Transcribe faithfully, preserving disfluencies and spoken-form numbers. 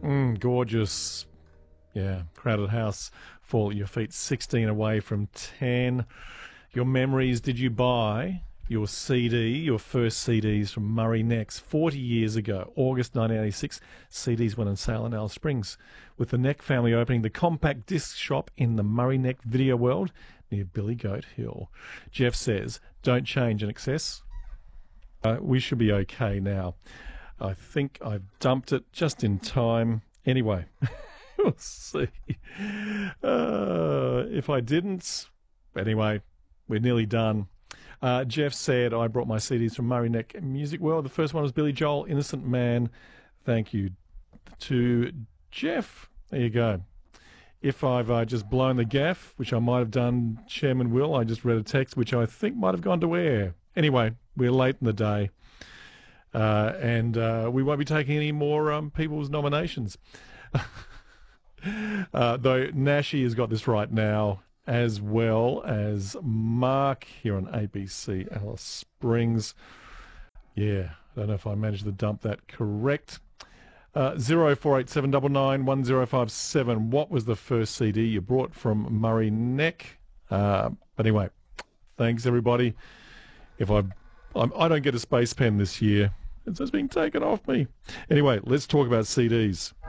Mm, gorgeous. Yeah, Crowded House, Fall at Your Feet, sixteen away from ten. Your memories, did you buy your C D, your first C Ds from Murray Necks forty years ago, August nineteen eighty-six? C Ds went on sale in Alice Springs, with the Neck family opening the compact disc shop in the Murray Neck Video World near Billy Goat Hill. Jeff says, don't change in excess. Uh, we should be okay now. I think I've dumped it just in time. Anyway, we'll see. Uh, if I didn't, anyway, we're nearly done. Uh, Jeff said, I brought my C Ds from Murray Neck Music World. The first one was Billy Joel, Innocent Man. Thank you to Jeff. There you go. If I've uh, just blown the gaff, which I might have done, Chairman Will, I just read a text which I think might have gone to air. Anyway, we're late in the day. Uh, and uh, we won't be taking any more um, people's nominations. uh, though Nashi has got this right now, as well as Mark here on A B C Alice Springs. Yeah, I don't know if I managed to dump that correct. Uh, zero four eight seven nine nine one zero five seven. What was the first C D you brought from Murray Neck? Uh, but anyway, thanks everybody. If I, I'm, I don't get a space pen this year, it's just being taken off me. Anyway, let's talk about C Ds.